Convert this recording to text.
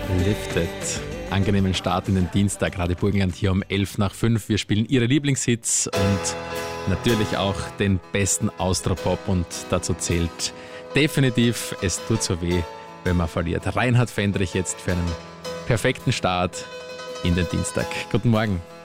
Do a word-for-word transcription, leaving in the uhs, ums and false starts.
Lifted. Angenehmen Start in den Dienstag. Radio Burgenland hier um elf nach fünf. Wir spielen Ihre Lieblingshits und natürlich auch den besten Austropop. Und dazu zählt definitiv Es tut so weh, wenn man verliert. Reinhard Fendrich jetzt für einen perfekten Start in den Dienstag. Guten Morgen.